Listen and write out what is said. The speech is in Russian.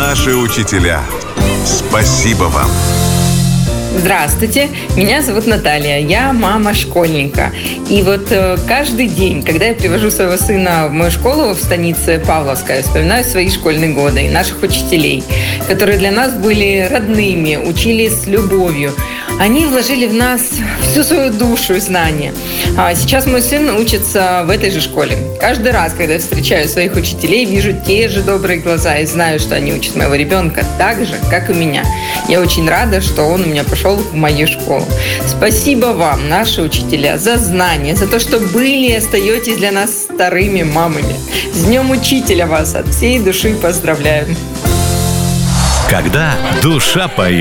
Наши учителя. Спасибо вам. Здравствуйте, меня зовут Наталья, я мама школьника. И вот каждый день, когда я привожу своего сына в мою школу в станице Павловская, вспоминаю свои школьные годы и наших учителей, которые для нас были родными, учили с любовью. Они вложили в нас всю свою душу и знания. А сейчас мой сын учится в этой же школе. Каждый раз, когда я встречаю своих учителей, вижу те же добрые глаза и знаю, что они учат моего ребенка так же, как и меня. Я очень рада, что он у меня пошел в мою школу. Спасибо вам, наши учителя, за знания, за то, что были и остаетесь для нас вторыми мамами. С Днем Учителя вас от всей души поздравляю. Когда душа поет.